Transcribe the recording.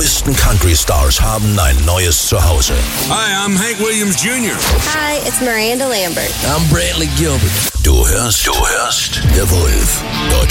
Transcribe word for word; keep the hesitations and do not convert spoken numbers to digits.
neuesten Country-Stars haben ein neues Zuhause. Hi, I'm Hank Williams Junior Hi, it's Miranda Lambert. I'm Brantley Gilbert. Du hörst, du hörst The Wolf. Deutschland